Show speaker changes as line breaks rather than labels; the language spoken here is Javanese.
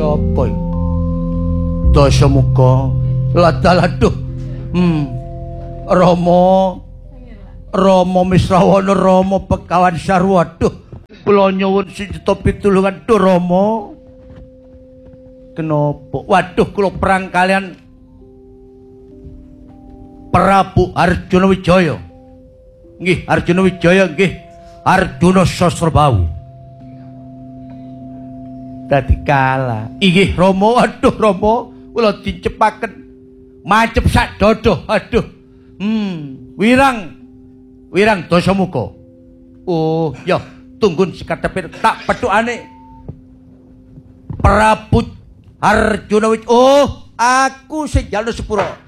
Sapa iki? Dasamuka. Ladalah aduh. Rama Misrawana, Rama Bekawan Sarwa. Aduh, kula nyuwun sijata pitulungan Duh Rama. Kenapa? Waduh, kula perang kalian Prabu Arjuna Wijaya. Nggih, Arjuna Wijaya nggih. Arjuna Sasrabahu. Dadi kalah. Inggih Rama, aduh Rama, kula dicepaken macep sak dodo. Aduh. Wirang Dasamuka. Oh, ya, tunggun sekadepir tak petukane. Prabu Arjuna Wijaya. Oh, aku sing jaluk sepura.